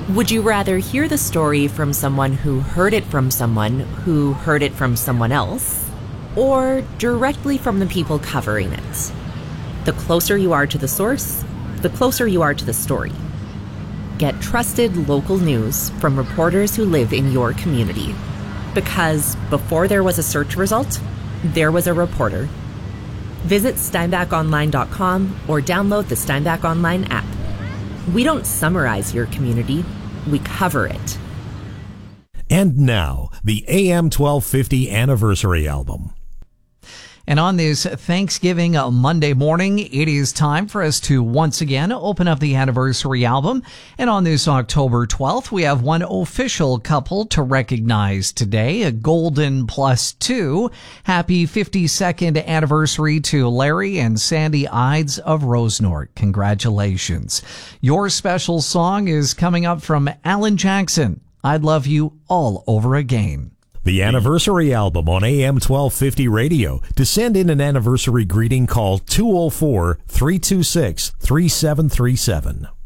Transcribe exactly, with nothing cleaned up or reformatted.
Would you rather hear the story from someone who heard it from someone who heard it from someone else, or directly from the people covering it? The closer you are to the source, the closer you are to the story. Get trusted local news from reporters who live in your community. Because before there was a search result, there was a reporter. Visit steinbach online dot com or download the Steinbach Online app. We don't summarize your community, we cover it. And now, the A M twelve fifty Anniversary Album. And on this Thanksgiving Monday morning, it is time for us to once again open up the Anniversary Album. And on this October twelfth, we have one official couple to recognize today, a golden plus two. Happy fifty-second anniversary to Larry and Sandy Ides of Rosenort. Congratulations. Your special song is coming up from Alan Jackson, I'd Love You All Over Again. The Anniversary Album on A M twelve fifty Radio. To send in an anniversary greeting, call two oh four, three two six, three seven three seven.